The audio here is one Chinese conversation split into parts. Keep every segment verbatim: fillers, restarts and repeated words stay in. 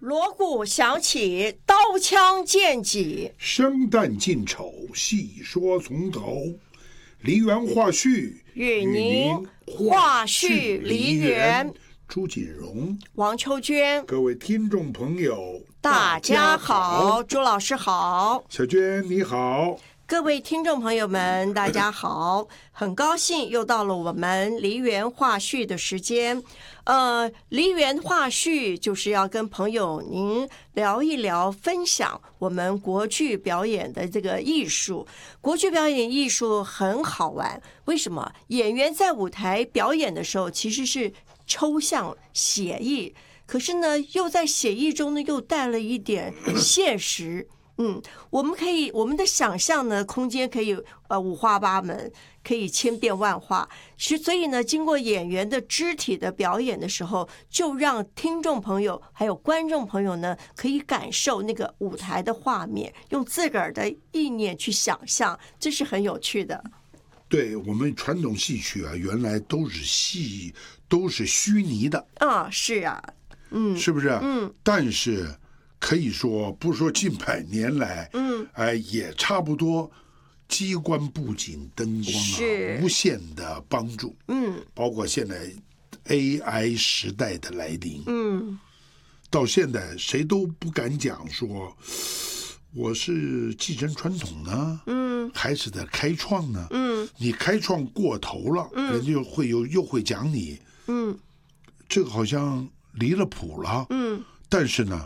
锣鼓响起，刀枪剑戟， 生旦净丑，细说从头。梨园话絮， 与您话絮梨园。 朱锦荣、 王秋娟， 各位听众朋友， 大家好，朱老师好， 小娟你好。 各位听众朋友们，大家好，很高兴又到了我们梨园话絮的时间。呃，梨园话絮就是要跟朋友您聊一聊，分享我们国剧表演的这个艺术。国剧表演艺术很好玩，为什么？演员在舞台表演的时候其实是抽象写意，可是呢，又在写意中呢，又带了一点现实。嗯，我们可以，我们的想象呢，空间可以呃五花八门，可以千变万化。是，所以呢，经过演员的肢体的表演的时候，就让听众朋友还有观众朋友呢，可以感受那个舞台的画面，用自个儿的意念去想象，这是很有趣的。 对，我们传统戏曲啊，原来都是戏，都是虚拟的。 啊，是啊，嗯， 是不是？ 嗯， 但是。可以说，不说近百年来，嗯，哎、呃，也差不多，机关布景、灯光啊，无限的帮助，嗯，包括现在 A I 时代的来临，嗯，到现在谁都不敢讲说我是继承传统呢，嗯，还是在开创呢，嗯，你开创过头了，嗯，人家又会有又会讲你，嗯，这个好像离了谱了，嗯，但是呢。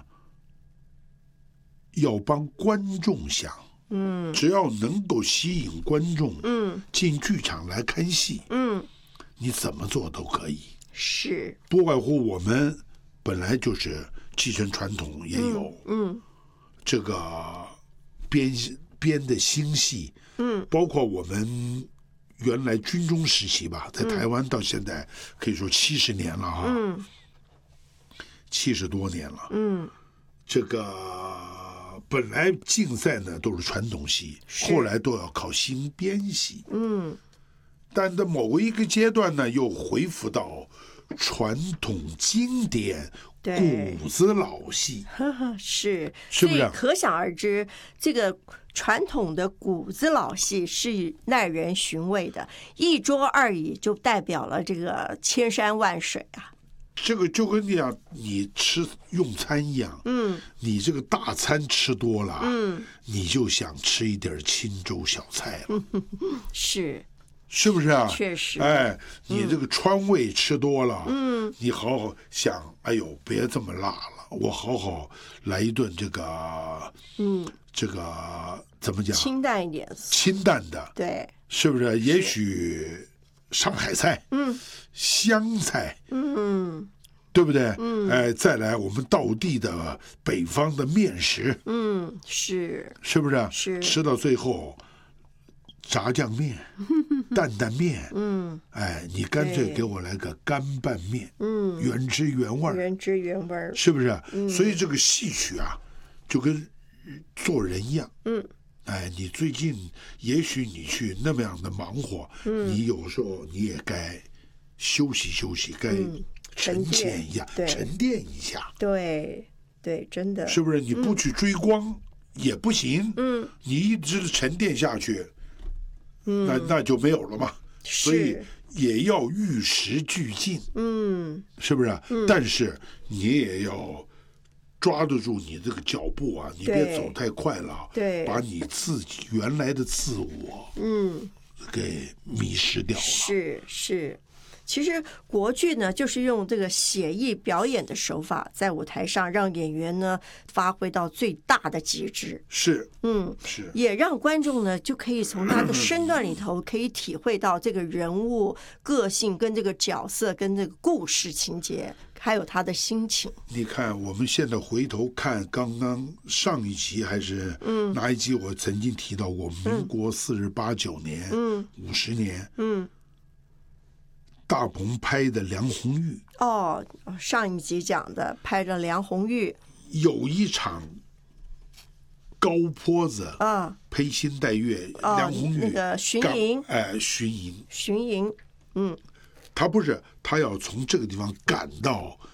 要帮观众想，嗯，只要能够吸引观众，嗯，进剧场来看戏，嗯，你怎么做都可以。 是， 不外乎我们本来就是继承传统，也有，嗯，嗯这个编编的新戏，嗯，包括我们原来军中时期吧，在台湾到现在可以说七十年了哈，嗯，七十多年了，嗯，这个。本来竞赛呢都是传统戏，后来都要考新编戏。嗯，但在某一个阶段呢，又恢复到传统经典骨子老戏。 是， 是不是？ 可想而知，这个传统的骨子老戏是耐人寻味的，一桌二椅就代表了这个千山万水啊。 这个就跟你讲，你吃用餐一样，嗯，你这个大餐吃多了，嗯，你就想吃一点清粥小菜了， 是， 是不是啊？ 确实， 哎，你这个川味吃多了，嗯，你好好想，哎呦，别这么辣了，我好好来一顿这个，嗯，这个怎么讲？ 清淡一点， 清淡的， 对， 是不是？也许上海菜，嗯，湘菜，嗯。对不对？嗯，哎，再来我们道地的北方的面食， 嗯，是， 是不是？ 是， 吃到最后，炸酱面、担担面，嗯，哎，你干脆给我来个干拌面，嗯，原汁原味， 原汁原味， 是不是？嗯，所以这个戏曲啊，就跟做人一样，嗯，哎，你最近也许你去那么样的忙活，嗯，你有时候你也该休息休息，该。嗯沉淀一下，沉淀一下， 对对，真的， 是不是？你不去追光、嗯、也不行，嗯，你一直沉淀下去，嗯，那那就没有了嘛。所以也要与时俱进，嗯，是不是？嗯、但是你也要抓得住你这个脚步啊，你别走太快了， 对， 把你自己原来的自我，嗯，给迷失掉了。 是是。其实国剧呢，就是用这个写意表演的手法，在舞台上让演员呢发挥到最大的极致。 是， 嗯， 是， 也让观众呢就可以从他的身段里头可以体会到这个人物个性跟这个角色跟这个故事情节，还有他的心情。 你看，我们现在回头看刚刚上一集还是哪一集，我曾经提到过，民国四十八九年，嗯，五十年，嗯。大鹏拍的梁红玉哦，上一集讲的拍的梁红玉， 有一场高坡子啊， 披星戴月，哦、梁红玉那个巡营， 哎，巡营， 巡营，嗯， 他不是他要从这个地方赶到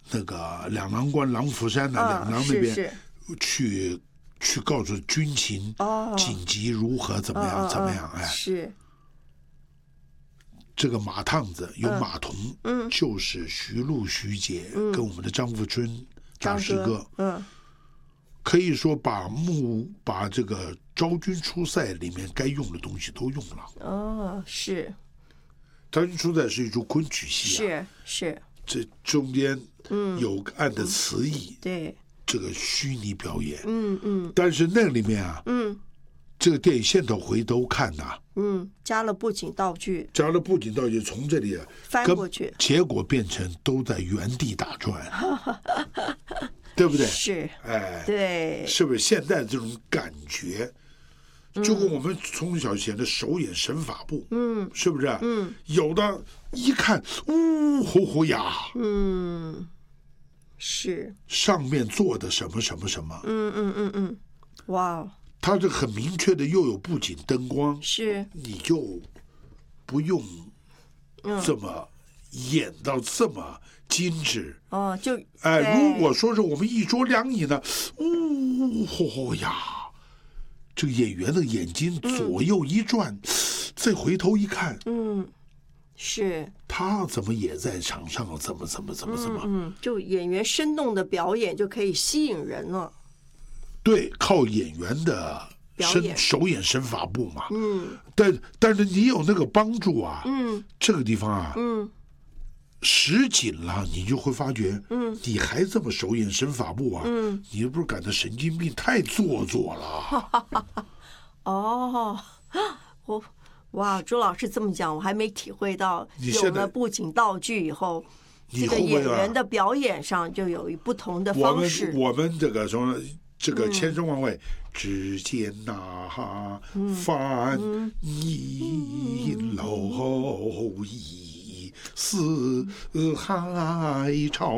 那个两郎关、狼伏山的、 啊两郎那边是去去告诉军情哦紧急如何怎么样、 嗯怎么样， 嗯哎， 是这个马趟子有马童， 嗯就是徐璐徐姐跟我们的张富春大张师哥， 嗯可以说把幕把这个昭君出塞里面该用的东西都用了。 哦是昭君出塞是一出昆曲戏啊， 是是， 这中间有暗的词意， 对， 这个虚拟表演， 嗯嗯但是那里面啊， 嗯这个电影现头回头看呐、 嗯，加了布景道具加了布景道具，从这里啊跟翻过去， 结果变成都在原地打转，对不对？ 是， 哎， 对， 是不是现在这种感觉，就跟我们从小写的手眼神法部， 嗯是不是？ 嗯有的一看，呜呼呼呀， 嗯是， 上面做的什么什么什么， 嗯嗯嗯嗯，哇哦， 它这很明确的又有布景灯光， 是， 你就不用这么演到这么精致。 哦就哎， 对如果说是我们一桌两椅呢，呜呼呀，这个演员的眼睛左右一转，再回头一看， 嗯是， 他怎么也在场上？怎么怎么怎么怎么？ 嗯，就演员生动的表演就可以吸引人了， 对，靠演员的身表演手眼身法步嘛。 嗯但但是你有那个帮助啊， 嗯这个地方啊， 嗯实景了，你就会发觉， 嗯， 你还这么手眼身法步啊， 嗯， 你不是感到神经病，太做作了。 哦，我哇，朱老师这么讲，我还没体会到，有你现在了布景道具以后， 你这个会不会啊演员的表演上就有不同的我们方式。 我们这个什么这嗯个千声万会，只见那翻一蝼蚁，四海潮。